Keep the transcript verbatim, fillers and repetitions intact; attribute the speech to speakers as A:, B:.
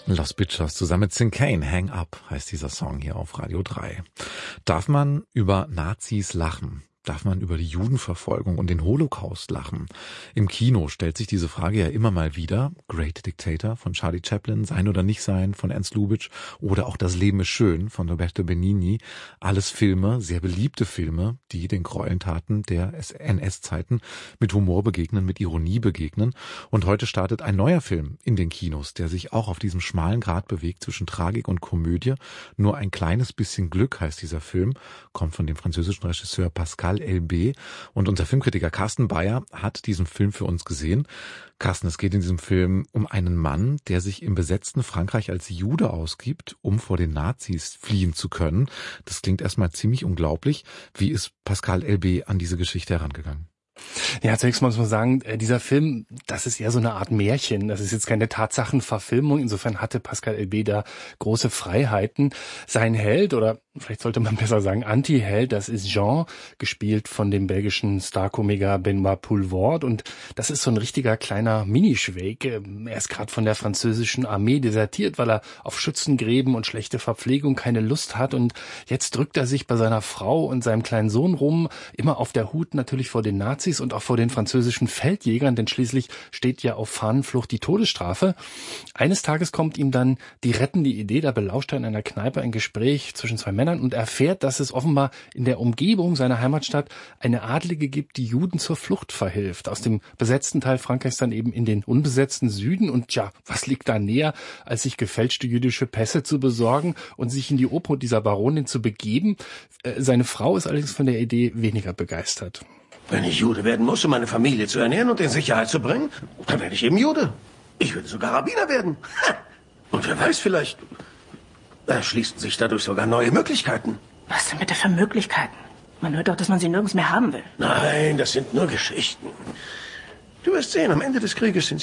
A: Los Bichos zusammen mit Cinquain, Hang Up heißt dieser Song hier auf Radio drei. Darf man über Nazis lachen? Darf man über die Judenverfolgung und den Holocaust lachen? Im Kino stellt sich diese Frage ja immer mal wieder. Great Dictator von Charlie Chaplin, Sein oder nicht sein von Ernst Lubitsch oder auch Das Leben ist schön von Roberto Benigni. Alles Filme, sehr beliebte Filme, die den Gräueltaten der N S-Zeiten mit Humor begegnen, mit Ironie begegnen. Und heute startet ein neuer Film in den Kinos, der sich auch auf diesem schmalen Grat bewegt zwischen Tragik und Komödie. Nur ein kleines bisschen Glück heißt dieser Film, kommt von dem französischen Regisseur Pascal Elbé. Und unser Filmkritiker Carsten Bayer hat diesen Film für uns gesehen. Carsten, es geht in diesem Film um einen Mann, der sich im besetzten Frankreich als Jude ausgibt, um vor den Nazis fliehen zu können. Das klingt erstmal ziemlich unglaublich. Wie ist Pascal Elbé an diese Geschichte herangegangen?
B: Ja, zunächst mal muss man sagen, dieser Film, das ist eher so eine Art Märchen. Das ist jetzt keine Tatsachenverfilmung. Insofern hatte Pascal Elbé da große Freiheiten. Sein Held, oder vielleicht sollte man besser sagen Anti-Held, das ist Jean, gespielt von dem belgischen Star-Komiker Benoit Poelvoorde. Und das ist so ein richtiger kleiner Minischweg. Er ist gerade von der französischen Armee desertiert, weil er auf Schützengräben und schlechte Verpflegung keine Lust hat. Und jetzt drückt er sich bei seiner Frau und seinem kleinen Sohn rum, immer auf der Hut natürlich vor den Nazis und auch vor den französischen Feldjägern, denn schließlich steht ja auf Fahnenflucht die Todesstrafe. Eines Tages kommt ihm dann die rettende Idee, da belauscht er in einer Kneipe ein Gespräch zwischen zwei Männern und erfährt, dass es offenbar in der Umgebung seiner Heimatstadt eine Adlige gibt, die Juden zur Flucht verhilft. Aus dem besetzten Teil Frankreichs dann eben in den unbesetzten Süden. Und ja, was liegt da näher, als sich gefälschte jüdische Pässe zu besorgen und sich in die Obhut dieser Baronin zu begeben? Äh, seine Frau ist allerdings von der Idee weniger begeistert.
C: Wenn ich Jude werden muss, um meine Familie zu ernähren und in Sicherheit zu bringen, dann werde ich eben Jude. Ich würde sogar Rabbiner werden. Und wer weiß, vielleicht erschließen sich dadurch sogar neue Möglichkeiten.
D: Was denn bitte für Möglichkeiten? Man hört doch, dass man sie nirgends mehr haben will.
C: Nein, das sind nur Geschichten. Du wirst sehen, am Ende des Krieges sind